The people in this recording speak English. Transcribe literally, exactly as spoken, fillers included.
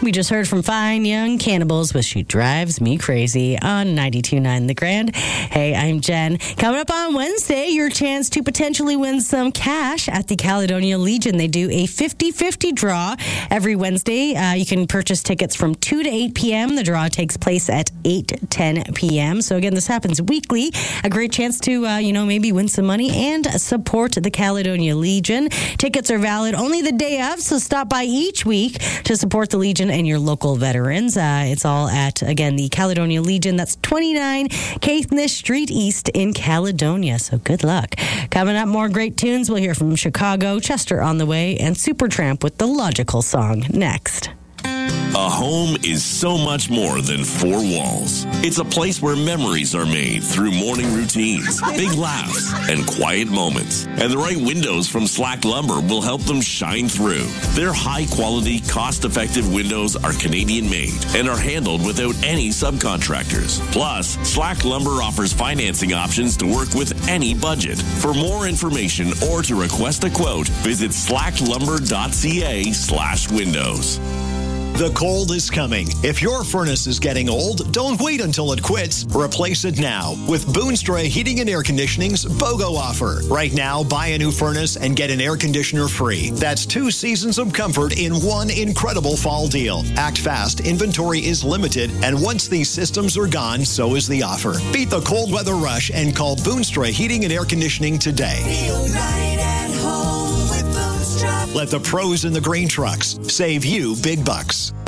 We just heard from Fine Young Cannibals with She Drives Me Crazy on ninety-two point nine The Grand. Hey, I'm Jen. Coming up on Wednesday, your chance to potentially win some cash at the Caledonia Legion. They do a fifty-fifty draw every Wednesday. Uh, you can purchase tickets from two to eight p.m. The draw takes place at eight ten p.m. So again, this happens weekly. A great chance to, uh, you know, maybe win some money and support the Caledonia Legion. Tickets are valid only the day of, so stop by each week to support the Legion and your local veterans. Uh, it's all at, again, the Caledonia Legion. That's twenty-nine Caithness Street East in Caledonia. So good luck. Coming up, more great tunes. We'll hear from Chicago, Chester on the way, and Supertramp with the Logical Song next. A home is so much more than four walls. It's a place where memories are made through morning routines, big laughs, and quiet moments. And the right windows from Slack Lumber will help them shine through. Their high-quality, cost-effective windows are Canadian-made and are handled without any subcontractors. Plus, Slack Lumber offers financing options to work with any budget. For more information or to request a quote, visit slacklumber.ca slash windows. The cold is coming. If your furnace is getting old, don't wait until it quits. Replace it now with Boonstra Heating and Air Conditioning's BOGO offer. Right now, buy a new furnace and get an air conditioner free. That's two seasons of comfort in one incredible fall deal. Act fast. Inventory is limited, and once these systems are gone, so is the offer. Beat the cold weather rush and call Boonstra Heating and Air Conditioning today. Feel right at home with Boonstra. Let the pros in the green trucks save you big bucks.